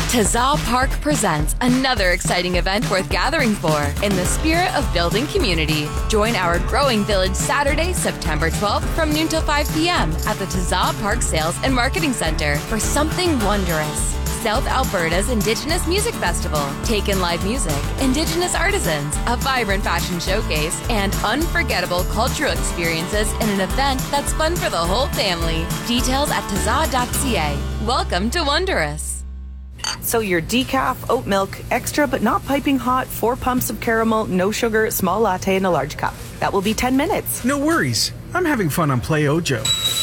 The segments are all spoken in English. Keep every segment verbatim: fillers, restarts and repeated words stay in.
Tazza Park presents another exciting event worth gathering for in the spirit of building community. Join our growing village Saturday, September twelfth from noon till five p.m. at the Tazza Park Sales and Marketing Center for something wondrous. South Alberta's Indigenous Music Festival, Take In Live Music, Indigenous Artisans, a vibrant fashion showcase, and unforgettable cultural experiences in an event that's fun for the whole family. Details at tazza dot c a. Welcome to Wondrous. So your decaf, oat milk, extra but not piping hot, four pumps of caramel, no sugar, small latte in a large cup. That will be ten minutes. No worries. I'm having fun on Play Ojo.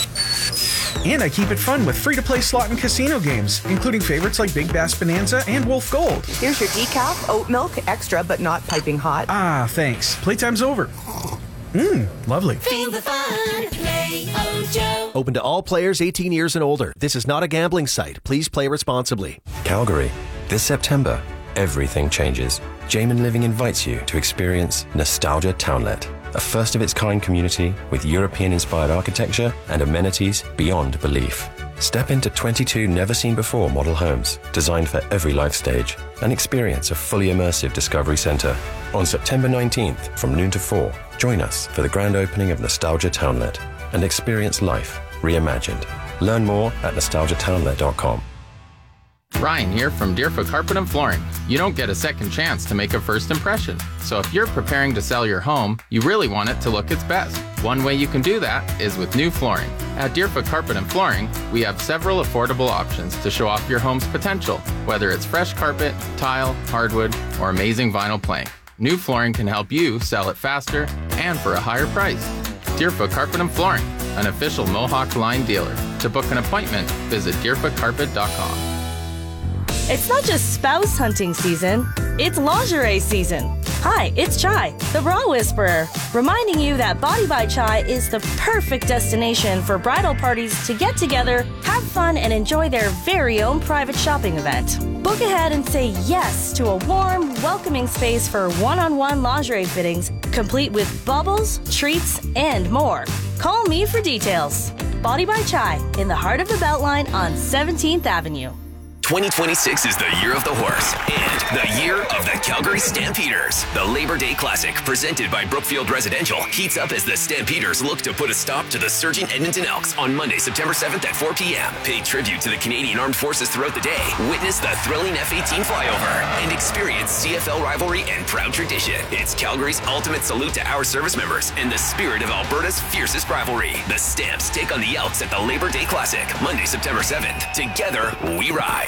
And I keep it fun with free-to-play slot and casino games, including favorites like Big Bass Bonanza and Wolf Gold. Here's your decaf, oat milk, extra but not piping hot. Ah, thanks. Playtime's over. Mmm, lovely. Feel the fun. Play Ojo. Open to all players eighteen years and older. This is not a gambling site. Please play responsibly. Calgary. This September, everything changes. Jamin Living invites you to experience Nostalgia Townlet, a first-of-its-kind community with European-inspired architecture and amenities beyond belief. Step into twenty-two never-seen-before model homes designed for every life stage and experience a fully immersive Discovery Centre. On September nineteenth from noon to four, join us for the grand opening of Nostalgia Townlet and experience life reimagined. Learn more at nostalgia townlet dot com. Ryan here from Deerfoot Carpet and Flooring. You don't get a second chance to make a first impression. So if you're preparing to sell your home, you really want it to look its best. One way you can do that is with new flooring. At Deerfoot Carpet and Flooring, we have several affordable options to show off your home's potential, whether it's fresh carpet, tile, hardwood, or amazing vinyl plank. New flooring can help you sell it faster and for a higher price. Deerfoot Carpet and Flooring, an official Mohawk line dealer. To book an appointment, visit deerfoot carpet dot com. It's not just spouse hunting season, it's lingerie season. Hi, it's Chai, the bra whisperer, reminding you that Body by Chai is the perfect destination for bridal parties to get together, have fun, and enjoy their very own private shopping event. Book ahead and say yes to a warm, welcoming space for one-on-one lingerie fittings, complete with bubbles, treats, and more. Call me for details. Body by Chai, in the heart of the Beltline on seventeenth Avenue. twenty twenty-six is the year of the horse and the year of the Calgary Stampeders. The Labor Day Classic, presented by Brookfield Residential, heats up as the Stampeders look to put a stop to the surging Edmonton Elks on Monday, September seventh at four p.m. Pay tribute to the Canadian Armed Forces throughout the day, witness the thrilling F eighteen flyover, and experience C F L rivalry and proud tradition. It's Calgary's ultimate salute to our service members and the spirit of Alberta's fiercest rivalry. The Stamps take on the Elks at the Labor Day Classic, Monday, September seventh. Together, we ride.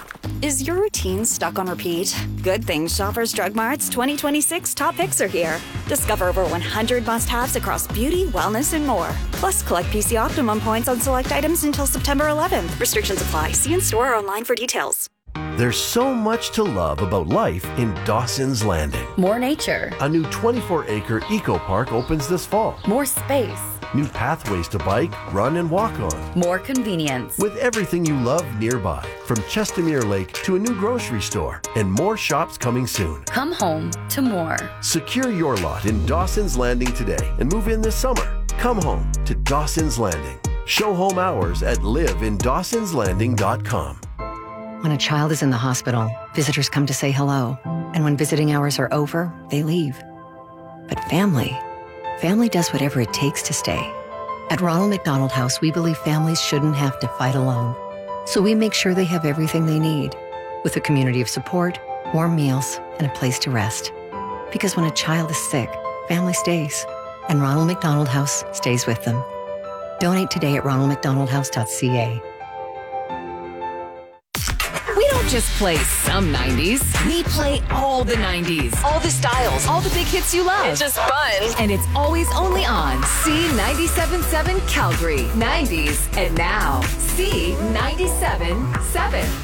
Is your routine stuck on repeat? Good thing Shoppers Drug Mart's twenty twenty-six top picks are here. Discover over one hundred must-haves across beauty, wellness, and more. Plus, collect P C Optimum points on select items until September eleventh. Restrictions apply. See in-store or online for details. There's so much to love about life in Dawson's Landing. More nature. A new twenty-four acre eco park opens this fall. More space. New pathways to bike, run, and walk on. More convenience. With everything you love nearby, from Chestermere Lake to a new grocery store, and more shops coming soon. Come home to more. Secure your lot in Dawson's Landing today and move in this summer. Come home to Dawson's Landing. Show home hours at live in dawsons landing dot com. When a child is in the hospital, visitors come to say hello. And when visiting hours are over, they leave. But family, family does whatever it takes to stay. At Ronald McDonald House, we believe families shouldn't have to fight alone. So we make sure they have everything they need, with a community of support, warm meals, and a place to rest. Because when a child is sick, family stays. And Ronald McDonald House stays with them. Donate today at ronald mcdonald house dot c a. We don't just play some nineties. We play all the nineties. All the styles. All the big hits you love. It's just fun. And it's always only on C ninety-seven point seven Calgary. nineties and now. C ninety-seven point seven.